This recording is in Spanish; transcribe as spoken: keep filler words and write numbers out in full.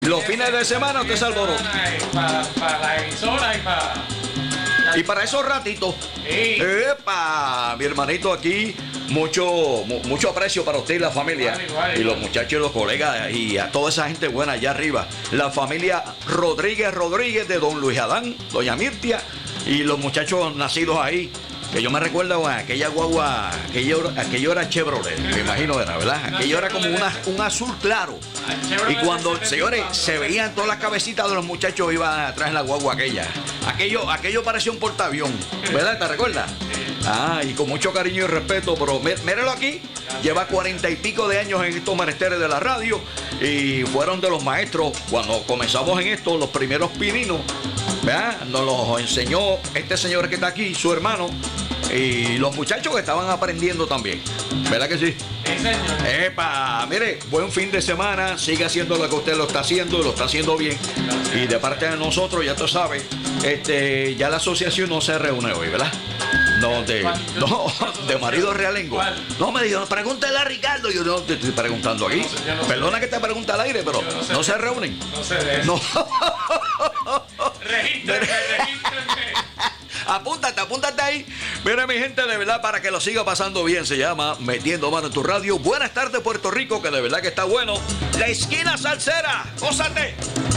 Los fines de semana usted se alborota. Para pa la emisora y para... Y para esos ratitos, Sí. ¡epa! Mi hermanito aquí, mucho, mu- mucho aprecio para usted y la familia. Igual, igual, y los igual. muchachos y los colegas y a toda esa gente buena allá arriba. La familia Rodríguez Rodríguez de don Luis Adán, doña Mirtia y los muchachos nacidos ahí. Que yo me recuerdo, bueno, aquella guagua, aquello, aquello era Chevrolet, me imagino era, ¿verdad? Aquello era como una, un azul claro. Y cuando, señores, se veían todas las cabecitas de los muchachos iban atrás en la guagua aquella. Aquello, aquello parecía un portaavión, ¿verdad? ¿Te recuerdas? Ah, y con mucho cariño y respeto, pero mí- míralo aquí, lleva cuarenta y pico de años en estos menesteres de la radio y fueron de los maestros cuando comenzamos en esto, los primeros pininos, ¿verdad? Nos los enseñó este señor que está aquí, su hermano, y los muchachos que estaban aprendiendo también, ¿verdad que sí? Sí, señor. Epa, mire, buen fin de semana, sigue haciendo lo que usted lo está haciendo, y lo está haciendo bien. Y de parte de nosotros, ya tú sabes, este, ya la asociación no se reúne hoy, ¿verdad? No, de, no, de marido realengo. ¿Cuál? No, me dijo, pregúntale a Ricardo. Yo no te estoy preguntando aquí. Yo no sé, yo no sé. Perdona que te pregunte al aire, pero Yo no sé. no se reúnen. No sé de eso. No. Regístrame, regístrame. Apúntate, apúntate ahí. Mira, mi gente, de verdad, para que lo siga pasando bien, se llama Metiendo Mano en tu Radio. Buenas tardes, Puerto Rico, que de verdad que está bueno. La esquina salsera, gózate.